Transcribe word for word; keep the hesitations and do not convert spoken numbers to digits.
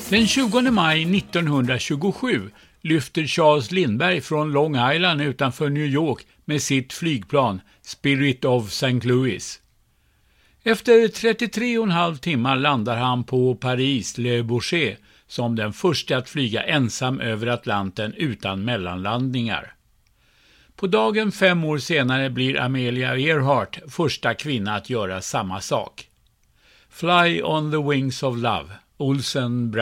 Den tjugonde maj nittonhundratjugosju lyfter Charles Lindbergh från Long Island utanför New York med sitt flygplan Spirit of Saint Louis. Efter trettiotre och en halv timmar landar han på Paris Le Bourget som den första att flyga ensam över Atlanten utan mellanlandningar. På dagen fem år senare blir Amelia Earhart första kvinna att göra samma sak. Fly on the wings of love, Olsen